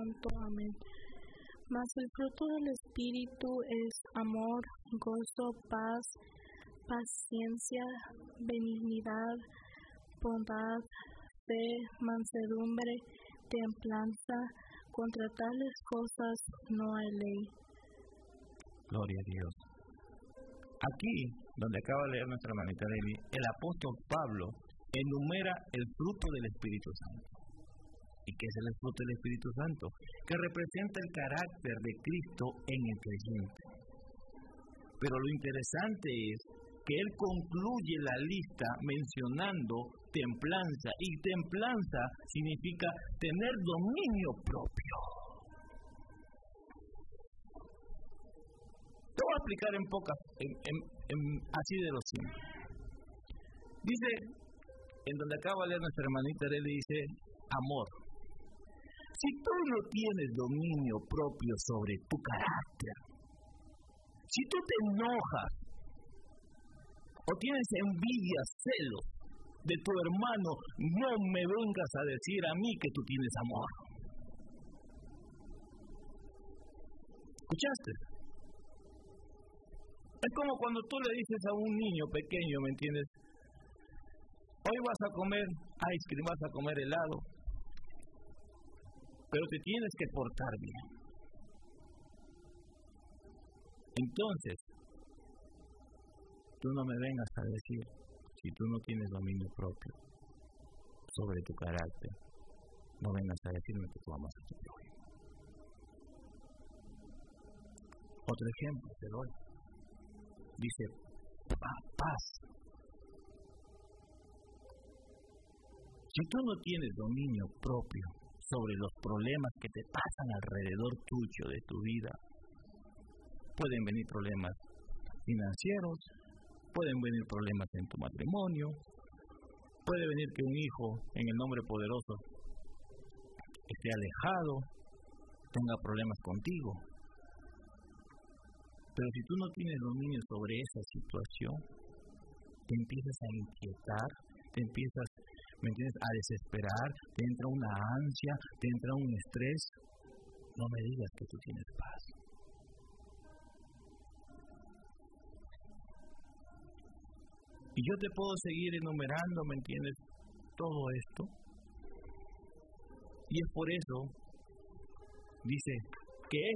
Santo. Amén. Mas el fruto del Espíritu es amor, gozo, paz, paciencia, benignidad, bondad, fe, mansedumbre, templanza. Contra tales cosas no hay ley. Gloria a Dios. Aquí, donde acaba de leer nuestra hermanita Nelly, el apóstol Pablo enumera el fruto del Espíritu Santo. ¿Y qué es el fruto del Espíritu Santo? Que representa el carácter de Cristo en el creyente. Pero lo interesante es que él concluye la lista mencionando templanza, y templanza significa tener dominio propio. Te voy a explicar en pocas, así de lo simple. Dice, en donde acaba de leer nuestra hermanita, él dice, amor. Si tú no tienes dominio propio sobre tu carácter, si tú te enojas, o tienes envidia, celos de tu hermano, no me vengas a decir a mí que tú tienes amor. ¿Escuchaste? Es como cuando tú le dices a un niño pequeño, ¿me entiendes? Hoy vas a comer ice cream, vas a comer helado, pero te tienes que portar bien. Entonces, tú no me vengas a decir, si tú no tienes dominio propio sobre tu carácter, no vengas a decirme que tú amas a tu prójimo. Otro ejemplo te doy. Dice, paz. Si tú no tienes dominio propio sobre los problemas que te pasan alrededor tuyo de tu vida, pueden venir problemas financieros, pueden venir problemas en tu matrimonio, puede venir que un hijo en el nombre poderoso esté alejado, tenga problemas contigo. Pero si tú no tienes dominio sobre esa situación, te empiezas a inquietar, te empiezas, ¿me entiendes?, a desesperar, te entra una ansia, te entra un estrés. No me digas que tú tienes paz. Y yo te puedo seguir enumerando, ¿me entiendes?, todo esto. Y es por eso, dice, que